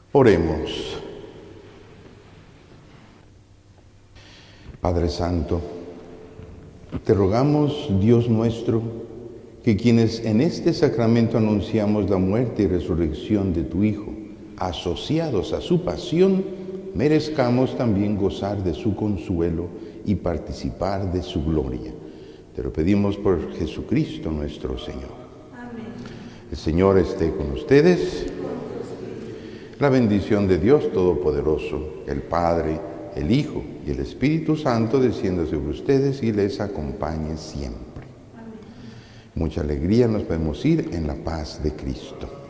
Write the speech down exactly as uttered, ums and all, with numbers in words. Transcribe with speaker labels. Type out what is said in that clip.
Speaker 1: Oremos. Padre Santo, te rogamos, Dios nuestro, que quienes en este sacramento anunciamos la muerte y resurrección de tu Hijo, asociados a su pasión, merezcamos también gozar de su consuelo y participar de su gloria. Te lo pedimos por Jesucristo nuestro Señor.
Speaker 2: Amén.
Speaker 1: El Señor esté con ustedes. La bendición de Dios Todopoderoso, el Padre, el Hijo y el Espíritu Santo descienda sobre ustedes y les acompañe siempre.
Speaker 2: Amén.
Speaker 1: Mucha alegría, nos podemos ir en la paz de Cristo.